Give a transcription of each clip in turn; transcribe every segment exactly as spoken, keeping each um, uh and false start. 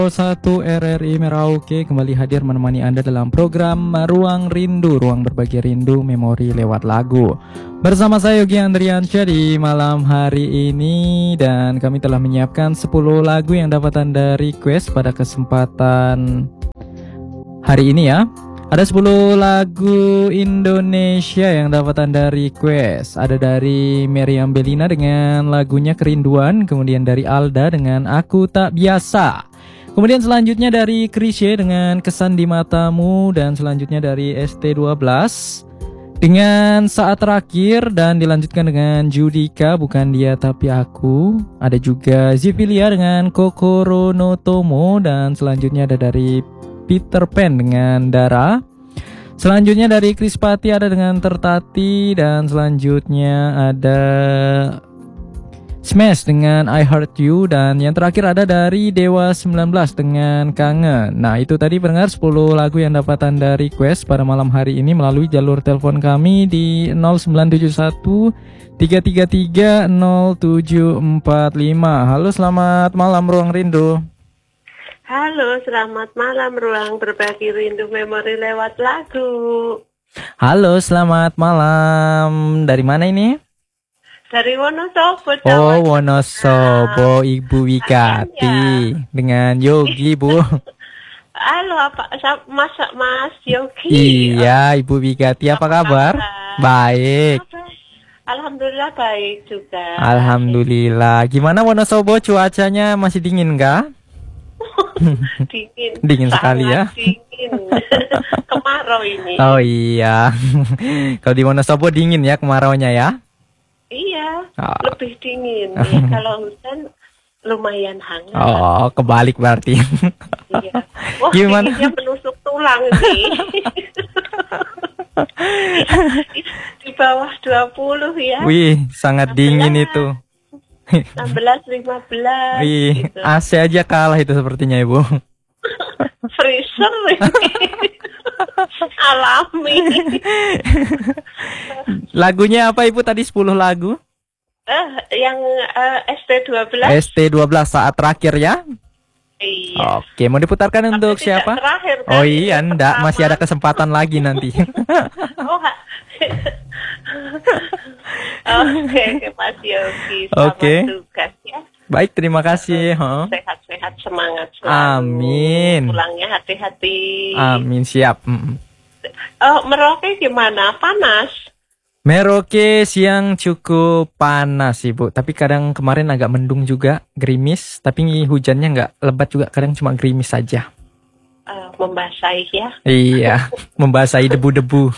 satu R R I Merauke kembali hadir menemani Anda dalam program Ruang Rindu, ruang berbagi rindu memori lewat lagu. Bersama saya Yogi Andriansyah di malam hari ini, dan kami telah menyiapkan sepuluh lagu yang dapat Anda request pada kesempatan hari ini ya. Ada sepuluh lagu Indonesia yang dapat Anda request. Ada dari Meriam Bellina dengan lagunya Kerinduan, kemudian dari Alda dengan Aku Tak Biasa. Kemudian selanjutnya dari Chrisye dengan Kesan di Matamu, dan selanjutnya dari S T dua belas dengan Saat Terakhir, dan dilanjutkan dengan Judika Bukan Dia Tapi Aku. Ada juga Zivilia dengan Kokoro no Tomo, dan selanjutnya ada dari Peter Pan dengan Dara. Selanjutnya dari Krispati ada dengan Tertati, dan selanjutnya ada Smash dengan I Heart You, dan yang terakhir ada dari Dewa sembilan belas dengan Kangen. Nah, itu tadi pendengar sepuluh lagu yang dapat Anda request pada malam hari ini melalui jalur telepon kami di nol sembilan tujuh satu tiga tiga tiga nol tujuh empat lima. Halo, selamat malam Ruang Rindu. Halo, selamat malam Ruang Berbagi Rindu Memori lewat lagu. Halo, selamat malam. Dari mana ini? Dari Wonosobo. Oh, Wonosobo, Ibu Wikati dengan Yogi, Bu. Halo, apa Mas Mas Yogi? Iya, Ibu Wikati, apa, apa kabar? kabar? Baik. Alhamdulillah baik juga. Alhamdulillah. Gimana Wonosobo, cuacanya masih dingin enggak? Dingin. Dingin sekali ya. Dingin. Kemarau ini. Oh iya. Kalau di Wonosobo dingin ya kemaraunya ya? Iya, oh. lebih dingin. Ya, kalau hujan lumayan hangat. Oh, kebalik berarti. Iya. Wah, gimana? Dinginnya menusuk tulang nih. Di bawah dua puluh ya. Wih, sangat enam belas dingin itu. enam belas, lima belas. Wih, gitu. A C aja kalah itu sepertinya, Ibu. Freezer. Alami. Lagunya apa Ibu tadi sepuluh lagu? Eh, yang uh, S T dua belas. S T dua belas Saat Terakhir ya? Iya. Oke, mau diputarkan tapi untuk siapa? Terakhir, kan? Oh iya, enggak, masih ada kesempatan lagi nanti. Oh, Oke, Mas Yogi. Oke. Tugas ya. Baik, terima kasih. Huh? Sehat-sehat, semangat selalu. Amin. Pulangnya hati-hati. Amin, siap. Mm. Oh, Merauke gimana? Panas? Merauke siang cukup panas, Ibu. Tapi kadang kemarin agak mendung juga, gerimis. Tapi hujannya nggak lebat juga, kadang cuma gerimis saja. Uh, membasahi ya? Iya, membasahi debu-debu.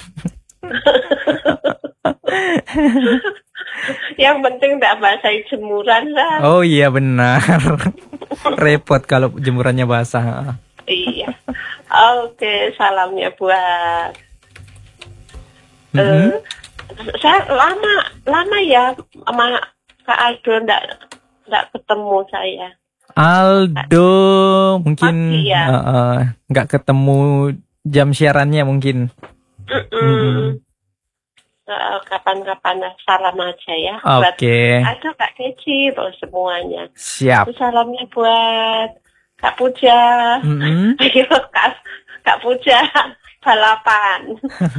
Yang penting tidak basahi jemuran lah. Oh iya benar. Repot kalau jemurannya basah. Iya. Oke, salamnya buat. Mm-hmm. Uh, saya lama lama ya sama Kak Aldo ndak ndak ketemu saya. Aldo mungkin ya. uh, uh, nggak ketemu jam siarannya mungkin. Mm-mm. Uh, kapan-kapan salam aja ya. Oke. Okay. Ada Kak Keci, buat semuanya. Siap. Salamnya buat Kak Puja. Mm-hmm. Ayo Kak, Kak Puja balapan.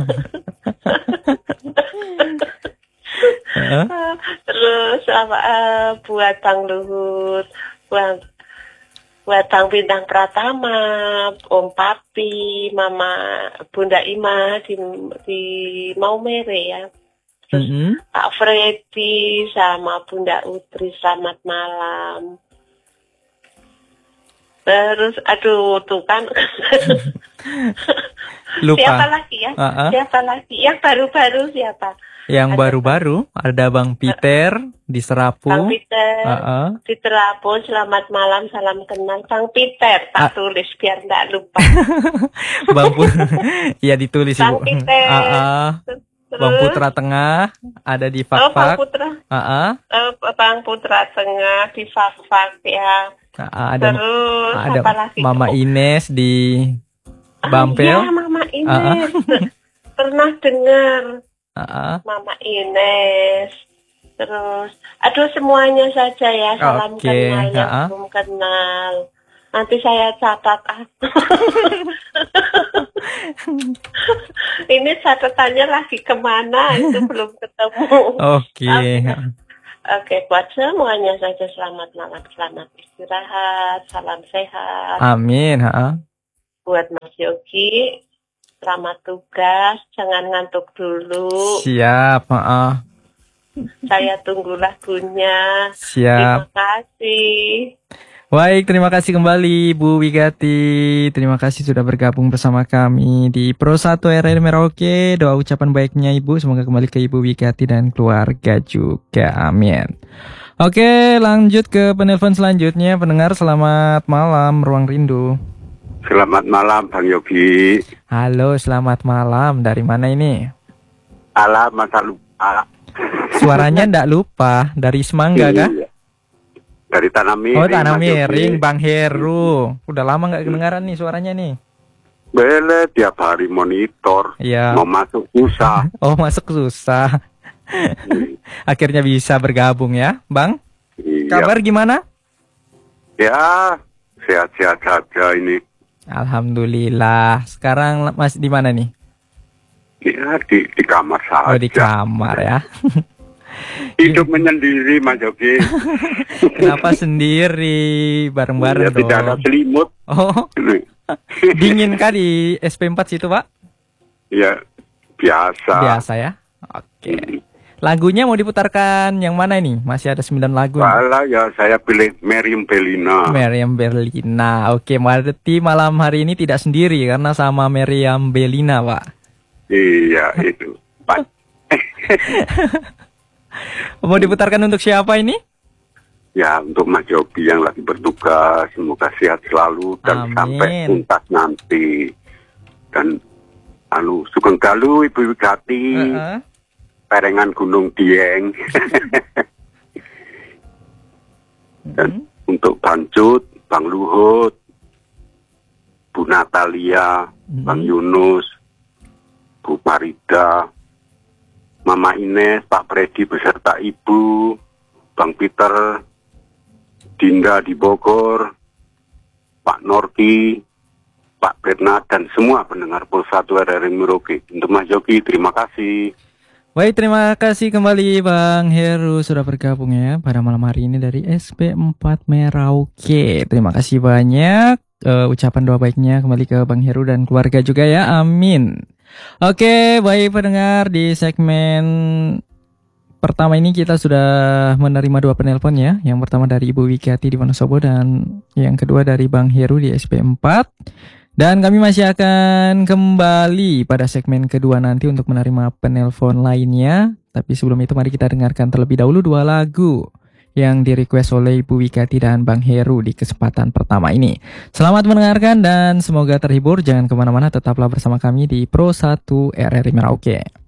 uh? Terus apa uh, buat Bang Luhut, buat buat Bang Bintang Pratama, Om Papi, Mama Bunda Ima di, di Maumere ya. Terus mm-hmm. Pak Freddy sama Bunda Utri, selamat malam. Terus aduh tuh kan. Lupa. Siapa lagi ya? Uh-uh. Siapa lagi? Yang baru-baru siapa? Yang baru-baru ada Bang Peter di Serapu. Bang Peter uh-uh. di Serapu, selamat malam, salam kenal. Bang Peter, tak A- tulis biar tidak lupa. Bang Pur, iya ditulis Bang Ibu. Peter. Uh-uh. Bang Putra Tengah ada di Fak-Fak. Oh, Bang Putra. Uh-uh. Oh, Bang Putra Tengah di Fak-Fak ya. Uh, ada Terus ada apa lagi? Mama Ines di Bampel. Oh, ya, Mama Ines. Uh-uh. Pernah dengar. Uh-uh. Mama Ines. Terus, aduh semuanya saja ya, salam okay. kenal yang uh-uh. belum kenal. Nanti saya catat. Ah. Ini catatannya lagi kemana? Itu belum ketemu. Oke. Oke, Oke, buat semuanya saja selamat malam, selamat istirahat, salam sehat. Amin. Ha. Buat Mas Yogi, selamat tugas, jangan ngantuk dulu. Siap. Ha. Saya tunggu lagunya. Siap. Terima kasih. Baik, terima kasih kembali Bu Wigati. Terima kasih sudah bergabung bersama kami di Pro satu R R I Merauke. Doa ucapan baiknya Ibu semoga kembali ke Ibu Wigati dan keluarga juga. Amin. Oke, lanjut ke penelpon selanjutnya. Pendengar, selamat malam Ruang Rindu. Selamat malam Bang Yogi. Halo, selamat malam. Dari mana ini? Alah, masa lupa. Suaranya ndak lupa. Dari Semangga kah? Iya. Dari Tanah Miring. Oh, Tanah Mas Miring, Yogi. Bang Heru. Udah lama nggak kedengaran nih suaranya nih. Bele tiap hari monitor. Iya. Mau masuk susah. Oh, masuk susah. Akhirnya bisa bergabung ya, Bang. Iya. Kabar gimana? Ya, sehat-sehat saja ini. Alhamdulillah. Sekarang masih di mana nih? Ya, di, di kamar saja. Oh, di kamar ya. Hidup menyendiri Mas Yogi. Kenapa sendiri? Bareng-bareng Ya, dong. tidak ada selimut. Oh, dingin kah di S P empat situ, Pak? Ya, biasa. Biasa ya. Oke. Lagunya mau diputarkan yang mana ini? Masih ada sembilan lagu. nih. Walah, ya saya pilih Meriam Bellina. Meriam Bellina. Oke, berarti malam hari ini tidak sendiri karena sama Meriam Bellina, Pak. Iya, itu. Pak. Mau diputarkan untuk siapa ini? Ya, untuk Mas Yogi yang lagi bertugas, semoga sehat selalu dan Amin. sampai tuntas nanti. Dan anu Sugeng Dalu Ibu Wigati, Uh-uh. Perengan Gunung Dieng. Dan untuk Bang Cut, Bang Luhut, Bu Natalia, Bang Yunus, Bu Marida, Mama Ines, Pak Freddy beserta Ibu, Bang Peter, Dinda di Bogor, Pak Norki, Pak Bernard, dan semua pendengar Pro satu R R I Merauke. Untuk Mas Yogi, terima kasih. Baik, terima kasih kembali Bang Heru sudah bergabung ya pada malam hari ini dari S P empat Merauke. Terima kasih banyak. Uh, ucapan doa baiknya kembali ke Bang Heru dan keluarga juga ya. Amin. Oke, baik pendengar, di segmen pertama ini kita sudah menerima dua penelpon ya. Yang pertama dari Ibu Wigati di Wonosobo dan yang kedua dari Bang Heru di S P empat. Dan kami masih akan kembali pada segmen kedua nanti untuk menerima penelpon lainnya. Tapi sebelum itu mari kita dengarkan terlebih dahulu dua lagu yang di-request oleh Ibu Wigati dan Bang Heru di kesempatan pertama ini. Selamat mendengarkan dan semoga terhibur. Jangan kemana-mana, tetaplah bersama kami di Pro satu R R I Merauke.